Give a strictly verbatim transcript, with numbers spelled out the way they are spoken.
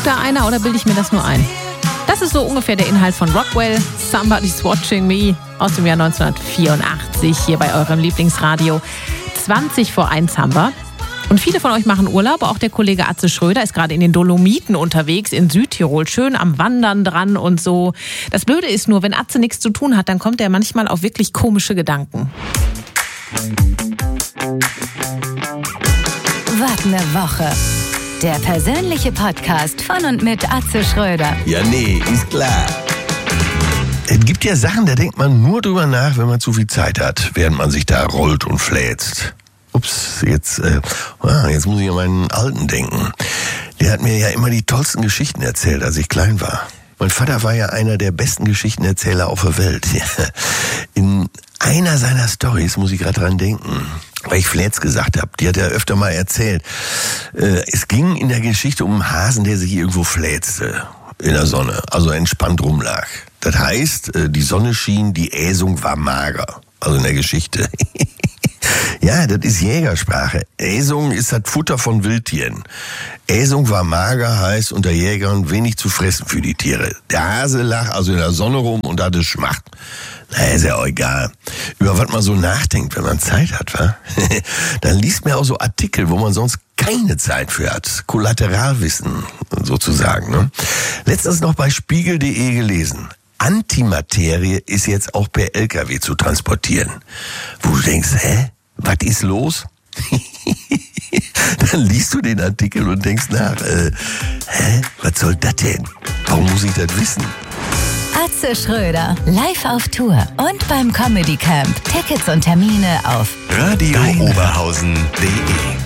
Guckt da einer oder bilde ich mir das nur ein? Das ist so ungefähr der Inhalt von Rockwell, Somebody's Watching Me aus dem Jahr neunzehnhundertvierundachtzig hier bei eurem Lieblingsradio. zwanzig vor eins haben wir. Und viele von euch machen Urlaub. Auch der Kollege Atze Schröder ist gerade in den Dolomiten unterwegs, in Südtirol, schön am Wandern dran und so. Das Blöde ist nur, wenn Atze nichts zu tun hat, dann kommt er manchmal auf wirklich komische Gedanken. Wart eine Woche. Der persönliche Podcast von und mit Atze Schröder. Ja, nee, ist klar. Es gibt ja Sachen, da denkt man nur drüber nach, wenn man zu viel Zeit hat, während man sich da rollt und fläzt. Ups, jetzt, äh, jetzt muss ich an meinen Alten denken. Der hat mir ja immer die tollsten Geschichten erzählt, als ich klein war. Mein Vater war ja einer der besten Geschichtenerzähler auf der Welt. In einer seiner Storys muss ich gerade dran denken, weil ich Flätz gesagt habe. Die hat er öfter mal erzählt. Äh, es ging in der Geschichte um einen Hasen, der sich irgendwo fläzte in der Sonne, also entspannt rumlag. Das heißt, die Sonne schien, die Äsung war mager, also in der Geschichte. Ja, das ist Jägersprache. Äsung ist das Futter von Wildtieren. Äsung war mager, heißt unter Jägern wenig zu fressen für die Tiere. Der Hase lag also in der Sonne rum und hatte Schmacht. Na, ist ja auch egal. Über was man so nachdenkt, wenn man Zeit hat, wa? Dann liest man auch so Artikel, wo man sonst keine Zeit für hat. Kollateralwissen, sozusagen, ne? Letztens noch bei spiegel punkt de gelesen. Antimaterie ist jetzt auch per L K W zu transportieren. Wo du denkst, hä? Was ist los? Dann liest du den Artikel und denkst nach, äh, hä? Was soll das denn? Warum muss ich das wissen? Atze Schröder, live auf Tour und beim Comedy Camp. Tickets und Termine auf radio oberhausen punkt de